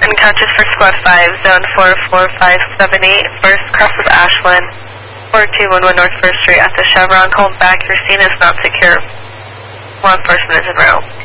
Unconscious for Squad 5, Zone 44578, first crosses Ashland, 4211 North 1st Street at the Chevron. Hold back, your scene is not secure. Law enforcement is en route.